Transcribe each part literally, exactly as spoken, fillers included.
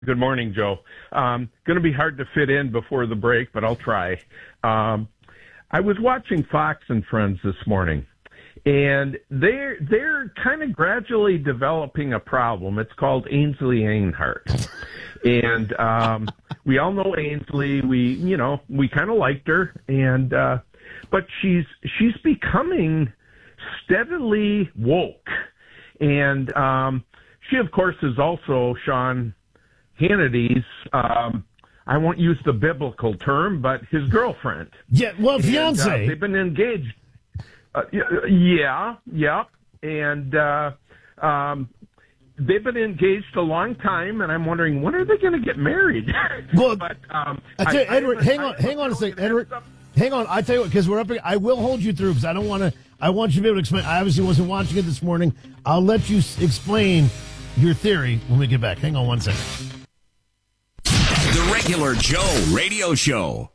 Good morning, Joe. Um, going to be hard to fit in before the break, but I'll try. Um, I was watching Fox and Friends this morning, and they're they're kind of gradually developing a problem. It's called Ainsley Earhardt, and um, we all know Ainsley. We you know we kind of liked her, and uh, but she's she's becoming steadily woke, and um, she of course is also Sean Hannity's, um, I won't use the biblical term, but his girlfriend. Yeah, well, fiance. And, uh, they've been engaged. Uh, yeah, yeah. And uh, um, they've been engaged a long time, and I'm wondering, when are they going to get married? Well, but, um, I tell you, I, Edward, I, hang I, on, I, hang on a second. Edward, hang on. I tell you what, because we're up. I will hold you through because I don't want to. I want you to be able to explain. I obviously wasn't watching it this morning. I'll let you s- explain your theory when we get back. Hang on one second. The Regular Joe Radio Show.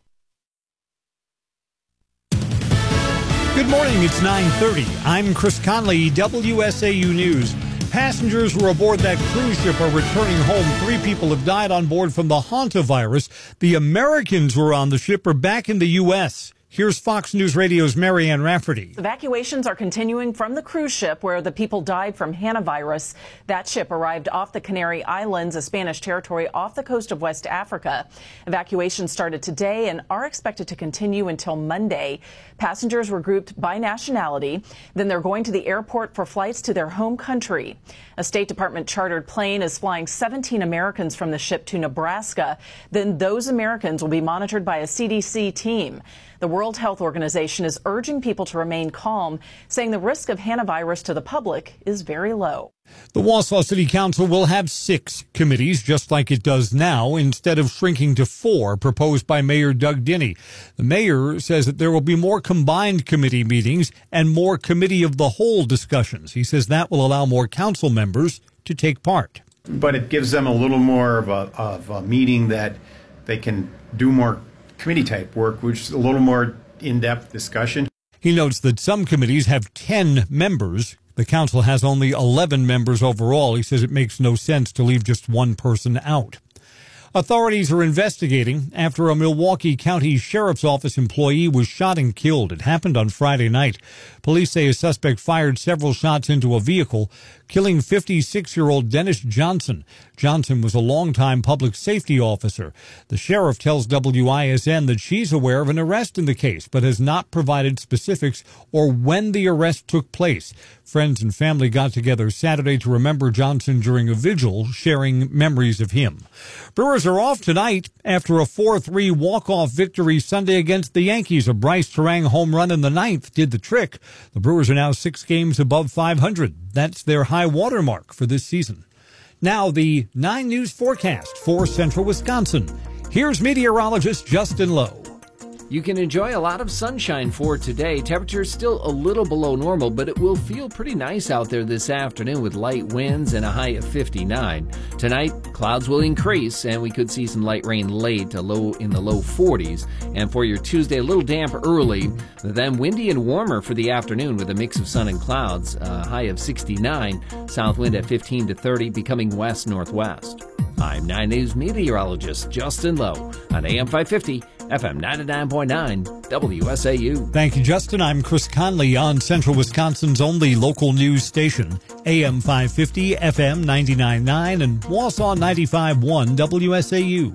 Good morning, it's nine thirty. I'm Chris Conley, W S A U News. Passengers who were aboard that cruise ship are returning home. Three people have died on board from the hantavirus. The Americans who were on the ship are back in the U S Here's Fox News Radio's Marianne Rafferty. Evacuations are continuing from the cruise ship where the people died from hantavirus. That ship arrived off the Canary Islands, a Spanish territory off the coast of West Africa. Evacuations started today and are expected to continue until Monday. Passengers were grouped by nationality. Then they're going to the airport for flights to their home country. A State Department chartered plane is flying seventeen Americans from the ship to Nebraska. Then those Americans will be monitored by a C D C team. The World Health Organization is urging people to remain calm, saying the risk of hantavirus to the public is very low. The Wausau City Council will have six committees, just like it does now, instead of shrinking to four proposed by Mayor Doug Dinney. The mayor says that there will be more combined committee meetings and more committee of the whole discussions. He says that will allow more council members to take part. But it gives them a little more of a, of a meeting that they can do more committee-type work, which is a little more in-depth discussion. He notes that some committees have ten members. The council has only eleven members overall. He says it makes no sense to leave just one person out. Authorities are investigating after a Milwaukee County Sheriff's Office employee was shot and killed. It happened on Friday night. Police say a suspect fired several shots into a vehicle, killing fifty-six-year-old Dennis Johnson. Johnson was a longtime public safety officer. The sheriff tells W I S N that she's aware of an arrest in the case, but has not provided specifics or when the arrest took place. Friends and family got together Saturday to remember Johnson during a vigil, sharing memories of him. Brewers are off tonight after a four three walk-off victory Sunday against the Yankees. A Bryce Terang home run in the ninth did the trick. The Brewers are now six games above five hundred. That's their high water mark for this season. Now the nine News forecast for central Wisconsin. Here's meteorologist Justin Lowe. You can enjoy a lot of sunshine for today. Temperatures still a little below normal, but it will feel pretty nice out there this afternoon with light winds and a high of fifty-nine. Tonight, clouds will increase, and we could see some light rain late, a low in the low forties. And for your Tuesday, a little damp early, then windy and warmer for the afternoon with a mix of sun and clouds, a high of sixty-nine. South wind at fifteen to thirty, becoming west-northwest. I'm nine News meteorologist Justin Lowe on A M five fifty, F M ninety-nine point nine, W S A U. Thank you, Justin. I'm Chris Conley on Central Wisconsin's only local news station, A M five fifty, F M ninety-nine point nine, and Wausau ninety-five point one, W S A U.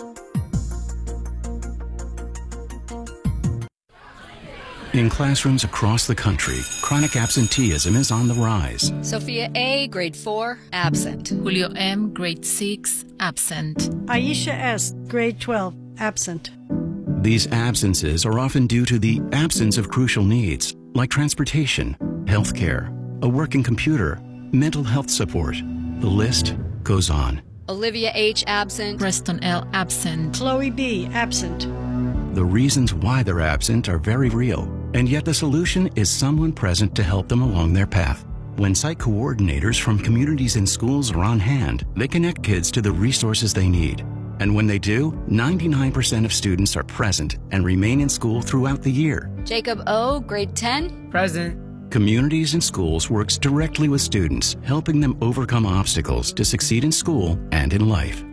In classrooms across the country, chronic absenteeism is on the rise. Sophia A., grade four, absent. Julio M., grade six, absent. Aisha S., grade twelve, absent. These absences are often due to the absence of crucial needs, like transportation, health care, a working computer, mental health support. The list goes on. Olivia H., absent. Preston L., absent. Chloe B., absent. The reasons why they're absent are very real, and yet the solution is someone present to help them along their path. When site coordinators from communities and schools are on hand, they connect kids to the resources they need. And when they do, ninety-nine percent of students are present and remain in school throughout the year. Jacob O., grade ten. Present. Communities and Schools works directly with students, helping them overcome obstacles to succeed in school and in life.